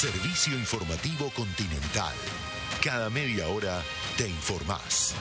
Servicio informativo Continental. Cada media hora te informás.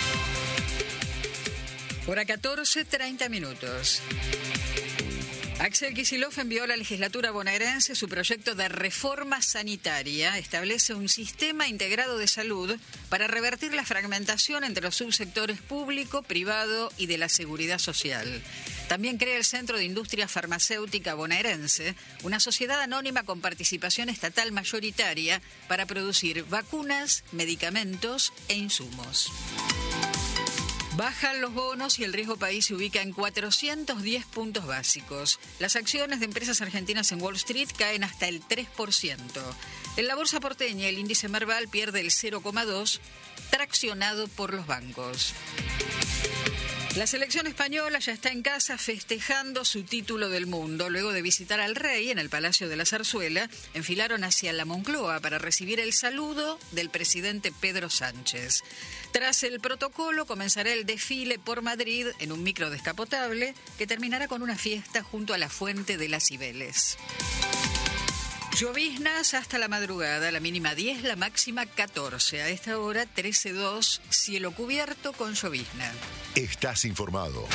Hora 14:30 minutos. Axel Kicillof envió a la legislatura bonaerense su proyecto de reforma sanitaria. Establece un sistema integrado de salud para revertir la fragmentación entre los subsectores público, privado y de la seguridad social. También crea el Centro de Industria Farmacéutica Bonaerense, una sociedad anónima con participación estatal mayoritaria para producir vacunas, medicamentos e insumos. Bajan los bonos y el riesgo país se ubica en 410 puntos básicos. Las acciones de empresas argentinas en Wall Street caen hasta el 3%. En la bolsa porteña, el índice Merval pierde el 0,2%, traccionado por los bancos. La selección española ya está en casa festejando su título del mundo. Luego de visitar al rey en el Palacio de la Zarzuela, enfilaron hacia la Moncloa para recibir el saludo del presidente Pedro Sánchez. Tras el protocolo, comenzará el desfile por Madrid en un micro descapotable que terminará con una fiesta junto a la Fuente de las Cibeles. Lloviznas hasta la madrugada, la mínima 10, la máxima 14. A esta hora 13:02, cielo cubierto con llovizna. Estás informado.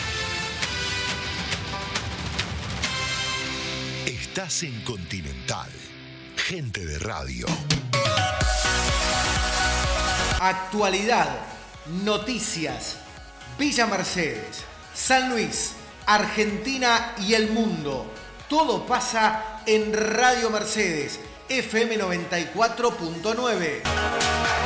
Estás en Continental. Gente de radio. Actualidad, noticias, Villa Mercedes, San Luis, Argentina y el mundo. Todo pasa en Radio Mercedes, FM 94.9.